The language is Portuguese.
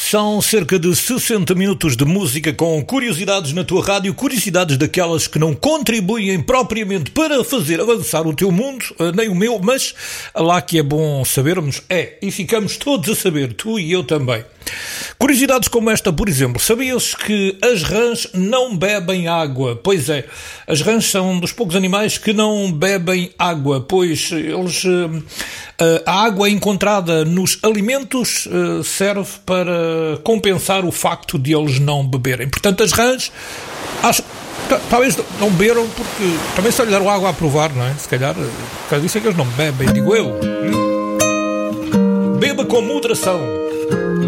São cerca de 60 minutos de música com curiosidades na tua rádio, curiosidades daquelas que não contribuem propriamente para fazer avançar o teu mundo, nem o meu, mas lá que é bom sabermos, e ficamos todos a saber, tu e eu também. Curiosidades como esta, por exemplo, sabias que as rãs não bebem água? Pois é, as rãs são um dos poucos animais que não bebem água, pois a água encontrada nos alimentos serve para compensar o facto de eles não beberem. Portanto, as rãs talvez não beberam porque também só lhe deram água a provar, não é? Se calhar, por causa disso é que eles não bebem, digo eu. Beba com moderação.